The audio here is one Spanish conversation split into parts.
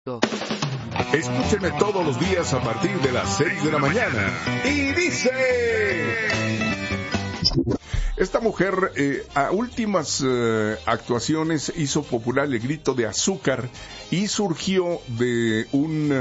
Escúchenme todos los días a partir de las 6 de la mañana. Y dice... Esta mujer a últimas actuaciones hizo popular el grito de azúcar y surgió de un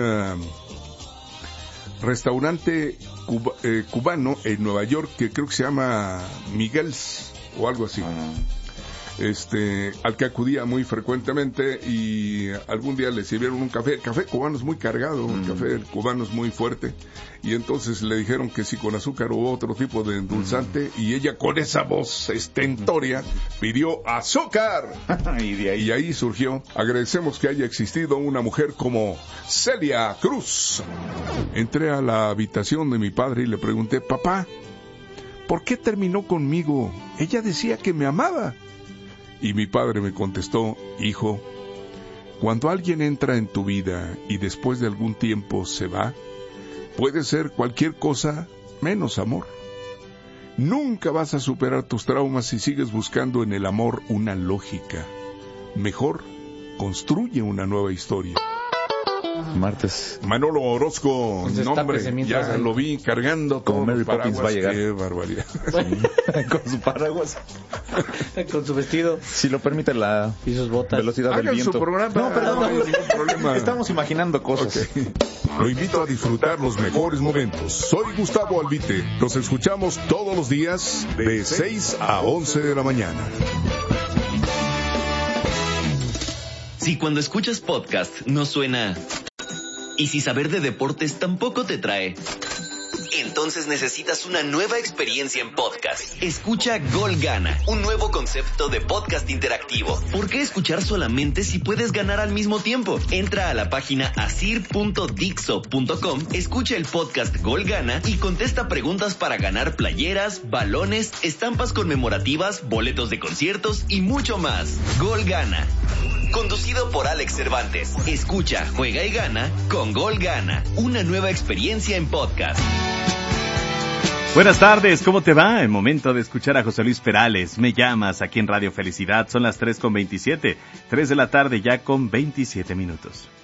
restaurante cubano en Nueva York que creo que se llama Miguel's o algo así. Al que acudía muy frecuentemente y algún día le sirvieron un café. El café cubano es muy cargado, el café cubano es muy fuerte, y entonces le dijeron que si con azúcar o otro tipo de endulzante, y ella con esa voz estentórea pidió azúcar. Y ahí surgió. Agradecemos que haya existido una mujer como Celia Cruz. Entré a la habitación de mi padre y le pregunté: papá, ¿por qué terminó conmigo? Ella decía que me amaba. Y mi padre me contestó: hijo, cuando alguien entra en tu vida y después de algún tiempo se va, puede ser cualquier cosa menos amor. Nunca vas a superar tus traumas si sigues buscando en el amor una lógica. Mejor, construye una nueva historia. Martes. Manolo Orozco, nombre, ya lo vi cargando como Mary Poppins va a llegar. Qué barbaridad. Sí. Con su paraguas, con su vestido, si lo permite la y sus botas. Velocidad Hagan del viento. Su programa. No, perdón, no hay ningún problema. Estamos imaginando cosas. Okay. Lo invito a disfrutar los mejores momentos. Soy Gustavo Albite. Nos escuchamos todos los días de 6 a 11 de la mañana. Si cuando escuchas podcast no suena... Y si saber de deportes tampoco te trae, entonces necesitas una nueva experiencia en podcast. Escucha Gol Gana, un nuevo concepto de podcast interactivo. ¿Por qué escuchar solamente si puedes ganar al mismo tiempo? Entra a la página asir.dixo.com, escucha el podcast Gol Gana y contesta preguntas para ganar playeras, balones, estampas conmemorativas, boletos de conciertos y mucho más. Gol Gana. Conducido por Alex Cervantes. Escucha, juega y gana con Gol Gana. Una nueva experiencia en podcast. Buenas tardes, ¿cómo te va? En momento de escuchar a José Luis Perales. Me llamas aquí en Radio Felicidad. Son las 3:27. 3 de la tarde ya con 27 minutos.